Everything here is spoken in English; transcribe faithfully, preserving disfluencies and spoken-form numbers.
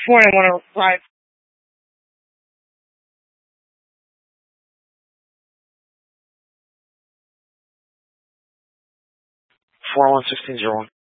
four nine one oh five. four one sixteen zero one.